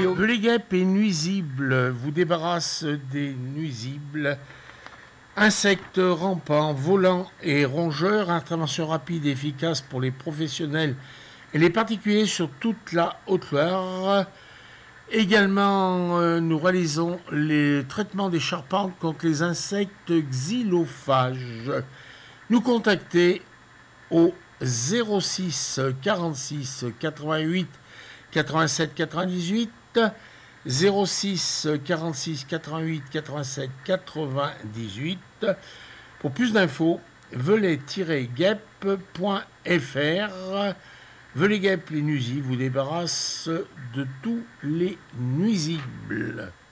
Guillaume. Velay guêpes et nuisibles vous débarrasse des nuisibles. Insectes rampants, volants et rongeurs, intervention rapide et efficace pour les professionnels et les particuliers sur toute la Haute-Loire. Également, nous réalisons les traitements des charpentes contre les insectes xylophages. Nous contacter au 06 46 88 87 98, 06 46 88 87 98. Pour plus d'infos, velay-guêpes.fr. Velay guêpes les nuisibles vous débarrasse de tous les nuisibles.